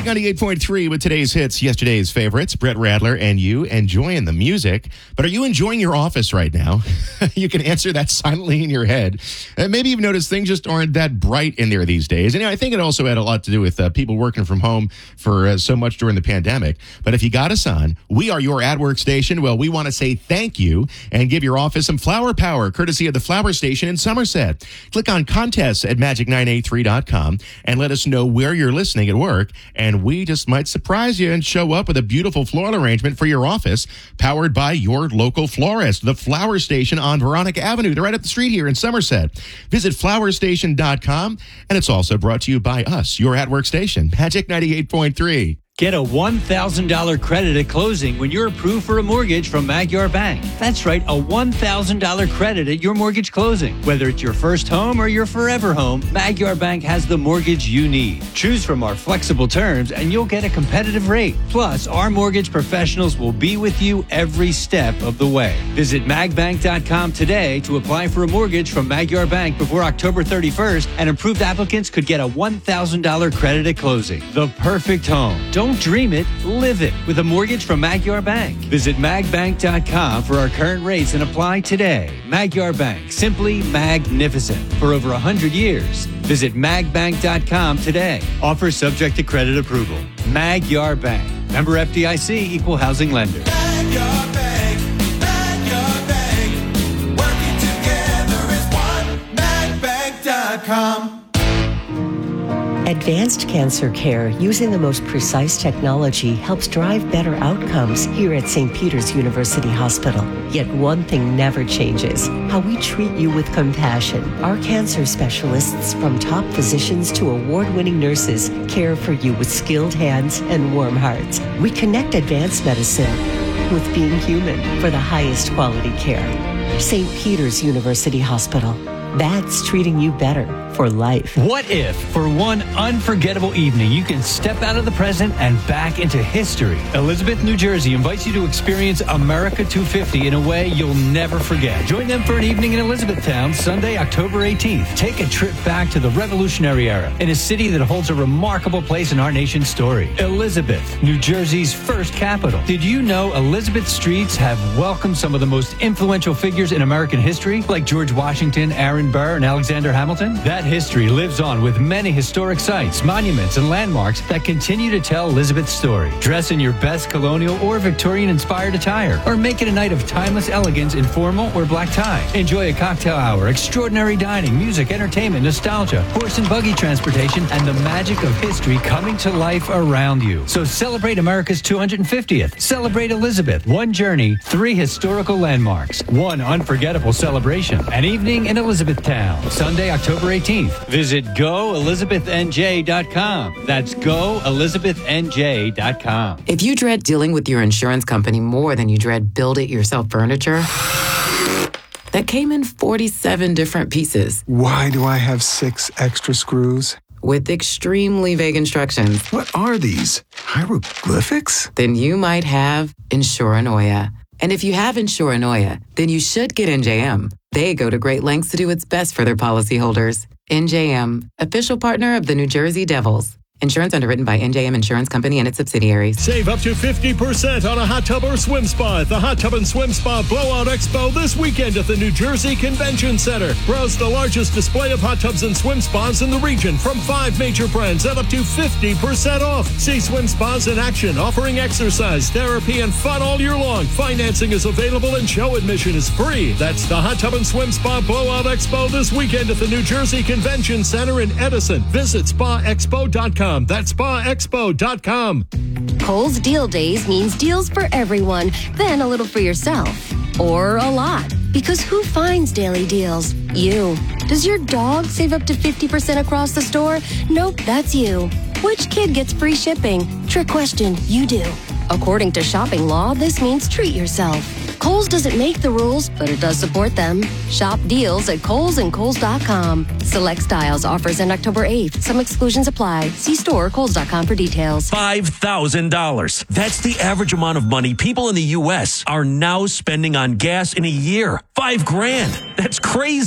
Magic 98.3 with today's hits, yesterday's favorites. Brett Radler and you enjoying the music. But are you enjoying your office right now? You can answer that silently in your head. And maybe you've noticed things just aren't that bright in there these days. And I think it also had a lot to do with people working from home for so much during the pandemic. But if you got us on, we are your ad-work station. Well, we want to say thank you and give your office some flower power, courtesy of the Flower Station in Somerset. Click on contests at magic983.com and let us know where you're listening at work, and we just might surprise you and show up with a beautiful floral arrangement for your office, powered by your local florist, the Flower Station on Veronica Avenue. They're right up the street here in Somerset. Visit flowerstation.com, and it's also brought to you by us, your at-work station, Magic 98.3. Get a $1,000 credit at closing when you're approved for a mortgage from Magyar Bank. That's right, a $1,000 credit at your mortgage closing. Whether it's your first home or your forever home, Magyar Bank has the mortgage you need. Choose from our flexible terms and you'll get a competitive rate. Plus, our mortgage professionals will be with you every step of the way. Visit magbank.com today to apply for a mortgage from Magyar Bank before October 31st, and approved applicants could get a $1,000 credit at closing. The perfect home. Don't dream it, live it with a mortgage from Magyar Bank. Visit magbank.com for our current rates and apply today. Magyar Bank, simply magnificent. For over 100 years. Visit magbank.com today. Offer subject to credit approval. Magyar Bank. Member FDIC, equal housing lender. Magyar Bank, Magyar Bank. Working together as one. Magbank.com. Advanced cancer care using the most precise technology helps drive better outcomes here at St. Peter's University Hospital. Yet one thing never changes: how we treat you with compassion. Our cancer specialists, from top physicians to award-winning nurses, care for you with skilled hands and warm hearts. We connect advanced medicine with being human for the highest quality care. St. Peter's University Hospital. That's treating you better for life. What if, for one unforgettable evening, you can step out of the present and back into history? Elizabeth, New Jersey invites you to experience America 250 in a way you'll never forget. Join them for an evening in Elizabethtown, Sunday, October 18th. Take a trip back to the Revolutionary era in a city that holds a remarkable place in our nation's story. Elizabeth, New Jersey's first capital. Did you know Elizabeth streets have welcomed some of the most influential figures in American history, like George Washington, Aaron Burr, and Alexander Hamilton? That history lives on with many historic sites, monuments, and landmarks that continue to tell Elizabeth's story. Dress in your best colonial or Victorian-inspired attire, or make it a night of timeless elegance in formal or black tie. Enjoy a cocktail hour, extraordinary dining, music, entertainment, nostalgia, horse and buggy transportation, and the magic of history coming to life around you. So celebrate America's 250th. Celebrate Elizabeth. One journey, 3 historical landmarks, 1 unforgettable celebration. An evening in Elizabethtown, Sunday, October 18th. Visit goelizabethnj.com. That's goelizabethnj.com. If you dread dealing with your insurance company more than you dread build-it-yourself furniture that came in 47 different pieces. Why do I have 6 extra screws? With extremely vague instructions. What are these? Hieroglyphics? Then you might have Insuranoia. And if you have Insuranoia, then you should get NJM. They go to great lengths to do what's best for their policyholders. NJM, official partner of the New Jersey Devils. Insurance underwritten by NJM Insurance Company and its subsidiaries. Save up to 50% on a hot tub or swim spa at the Hot Tub and Swim Spa Blowout Expo this weekend at the New Jersey Convention Center. Browse the largest display of hot tubs and swim spas in the region from 5 major brands at up to 50% off. See swim spas in action, offering exercise, therapy, and fun all year long. Financing is available and show admission is free. That's the Hot Tub and Swim Spa Blowout Expo this weekend at the New Jersey Convention Center in Edison. Visit spaexpo.com. That's spaexpo.com. Kohl's Deal Days means deals for everyone, then a little for yourself. Or a lot. Because who finds daily deals? You. Does your dog save up to 50% across the store? Nope, that's you. Which kid gets free shipping? Trick question, you do. According to shopping law, this means treat yourself. Kohl's doesn't make the rules, but it does support them. Shop deals at Kohl's and Kohl's.com. Select styles, offers end October 8th. Some exclusions apply. See store or Kohl's.com for details. $5,000. That's the average amount of money people in the U.S. are now spending on gas in a year. $5,000. That's crazy.